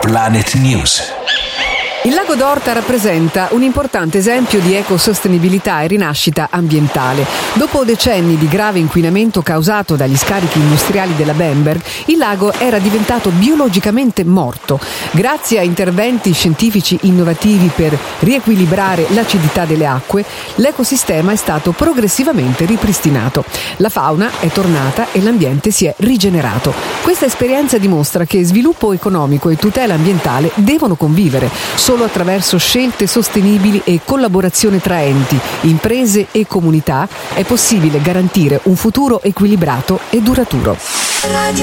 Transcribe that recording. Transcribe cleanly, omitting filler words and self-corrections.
Planet News. Il lago d'Orta rappresenta un importante esempio di ecosostenibilità e rinascita ambientale. Dopo decenni di grave inquinamento causato dagli scarichi industriali della Bamberg, il lago era diventato biologicamente morto. Grazie a interventi scientifici innovativi per riequilibrare l'acidità delle acque, l'ecosistema è stato progressivamente ripristinato. La fauna è tornata e l'ambiente si è rigenerato. Questa esperienza dimostra che sviluppo economico e tutela ambientale devono convivere. Solo attraverso scelte sostenibili e collaborazione tra enti, imprese e comunità è possibile garantire un futuro equilibrato e duraturo.